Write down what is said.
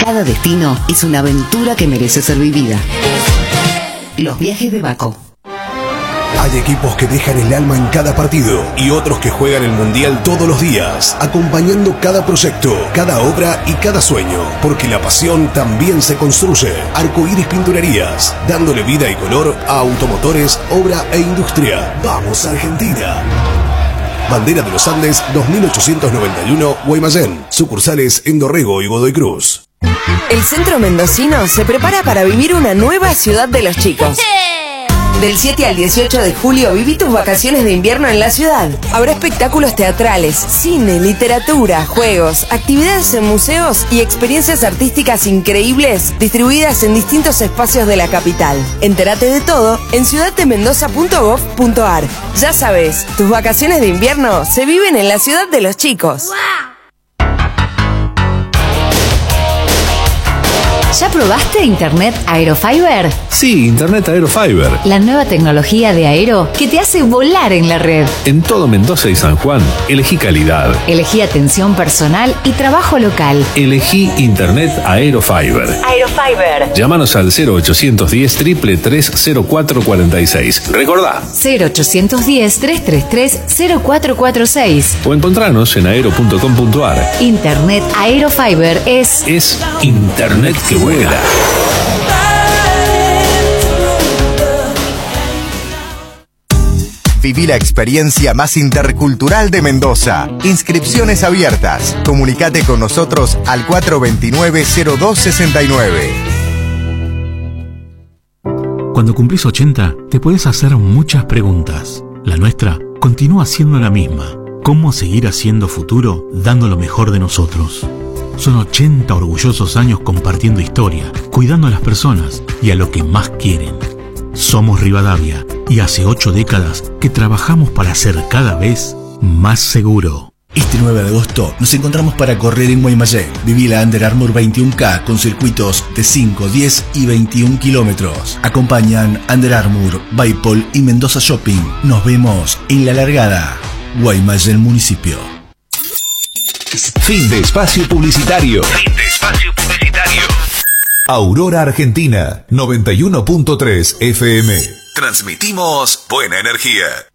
Cada destino es una aventura que merece ser vivida. Los viajes de Baco. Hay equipos que dejan el alma en cada partido y otros que juegan el mundial todos los días, acompañando cada proyecto, cada obra y cada sueño, porque la pasión también se construye. Arcoíris Pinturerías, dándole vida y color a automotores, obra e industria. ¡Vamos, Argentina! Bandera de los Andes 2891, Guaymallén. Sucursales en Dorrego y Godoy Cruz. El centro mendocino se prepara para vivir una nueva ciudad de los chicos. Del 7 al 18 de julio viví tus vacaciones de invierno en la ciudad. Habrá espectáculos teatrales, cine, literatura, juegos, actividades en museos y experiencias artísticas increíbles distribuidas en distintos espacios de la capital. Entérate de todo en ciudaddemendoza.gov.ar. Ya sabes, tus vacaciones de invierno se viven en la ciudad de los chicos. ¿Ya probaste Internet Aerofiber? Sí, Internet Aerofiber. La nueva tecnología de Aero que te hace volar en la red. En todo Mendoza y San Juan, elegí calidad. Elegí atención personal y trabajo local. Elegí Internet Aerofiber. Aerofiber. Llámanos al 0810 333 0446. Recordá. 0810 333 0446. O encontranos en aero.com.ar. Internet Aerofiber es Internet que vuela. Viví la experiencia más intercultural de Mendoza. Inscripciones abiertas. Comunicate con nosotros al 429-0269. Cuando cumplís 80, te podés hacer muchas preguntas. La nuestra continúa siendo la misma. ¿Cómo seguir haciendo futuro dando lo mejor de nosotros? Son 80 orgullosos años compartiendo historia, cuidando a las personas y a lo que más quieren. Somos Rivadavia y hace 8 décadas que trabajamos para ser cada vez más seguro. Este 9 de agosto nos encontramos para correr en Guaymallén. Viví la Under Armour 21K con circuitos de 5, 10 y 21 kilómetros. Acompañan Under Armour, Baipol y Mendoza Shopping. Nos vemos en la largada. Guaymallén Municipio. Fin de espacio publicitario. Aurora Argentina 91.3 FM. Transmitimos buena energía.